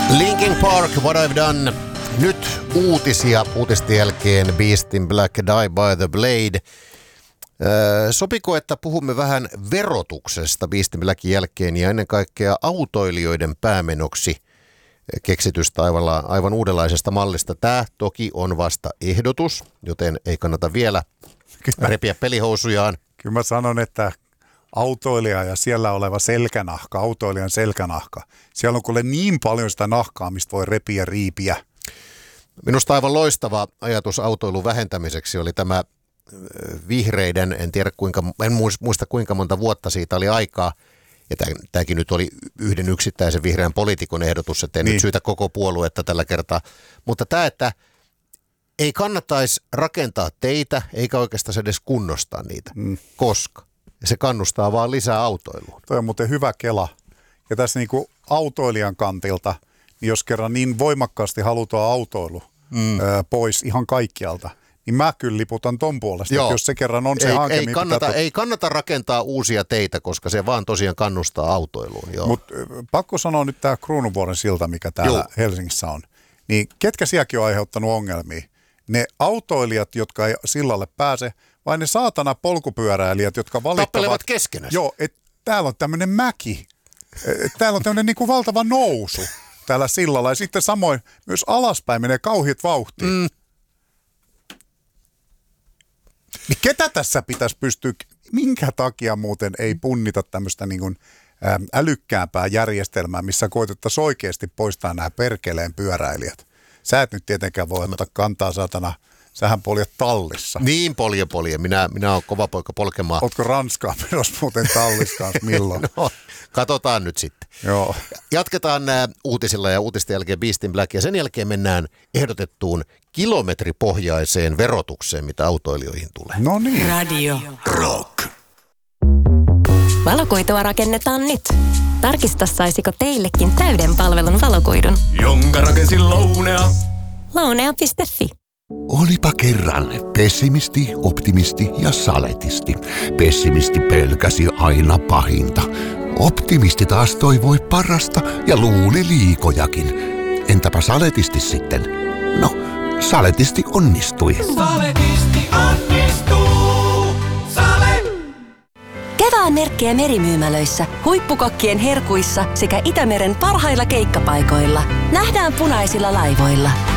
Linkin Park, What I've Done. Nyt uutisten jälkeen Beast in Black, Die by the Blade. Sopiko, että puhumme vähän verotuksesta Beast in Blackin jälkeen ja ennen kaikkea autoilijoiden päämenoksi keksitystä aivan uudenlaisesta mallista. Tämä toki on vasta ehdotus, joten ei kannata vielä repiä pelihousujaan. Kyllä mä sanon, että autoilija ja siellä oleva selkänahka, autoilijan selkänahka, siellä on kuule niin paljon sitä nahkaa, mistä voi repiä riipiä. Minusta aivan loistava ajatus autoilun vähentämiseksi oli tämä vihreiden, en muista kuinka monta vuotta siitä oli aikaa, ja tämäkin nyt oli yhden yksittäisen vihreän poliitikon ehdotus, että en nyt syytä koko puoluetta tällä kertaa, mutta tämä, että ei kannattaisi rakentaa teitä, eikä oikeastaan edes kunnostaa niitä, koska se kannustaa vaan lisää autoiluun. Toi on muuten hyvä kela. Ja tässä niin kuin autoilijan kantilta, niin jos kerran niin voimakkaasti halutaan autoilu pois ihan kaikkialta, niin mä kyllä liputan ton puolesta, jos se kerran on se hanke. Ei kannata rakentaa uusia teitä, koska se vaan tosiaan kannustaa autoiluun. Mutta pakko sanoa nyt tämä Kruununvuoren silta, mikä täällä Helsingissä on. Niin ketkä sielläkin on aiheuttanut ongelmia? Ne autoilijat, jotka ei sillalle pääse, vai ne saatana polkupyöräilijät, jotka valittavat. Tappelevat keskenään. Joo, että täällä on tämmöinen mäki. Täällä on tämmöinen niinku valtava nousu täällä sillalla. Ja sitten samoin myös alaspäin menee kauheat vauhtia. Niin ketä tässä pitäisi pystyä, minkä takia muuten ei punnita tämmöistä niin kuin älykkäämpää järjestelmää, missä koitettaisiin oikeasti poistaa nämä perkeleen pyöräilijät. Sä et nyt tietenkään voi ottaa kantaa, saatana. Sähän poljet tallissa. Niin polje. Minä olen kova poika polkemaan. Ootko Ranskaan menossa muuten tallissa kanssa milloin? No, katsotaan nyt sitten. Joo. Jatketaan uutisilla ja uutisten jälkeen Beast in Black ja sen jälkeen mennään ehdotettuun kilometripohjaiseen verotukseen, mitä autoilijoihin tulee. No niin. Radio Rock. Valokuitua rakennetaan nyt. Tarkista, saisiko teillekin täyden palvelun valokuidun. Jonka rakensin Lounea. Lounea.fi. Olipa kerran pessimisti, optimisti ja saletisti. Pessimisti pelkäsi aina pahinta. Optimisti taas toivoi parasta ja luuli liikojakin. Entäpä saletisti sitten? No, saletisti onnistui. Saletisti onnistuu. Sale! Kevään merkkejä merimyymälöissä, huippukokkien herkuissa sekä Itämeren parhailla keikkapaikoilla. Nähdään punaisilla laivoilla.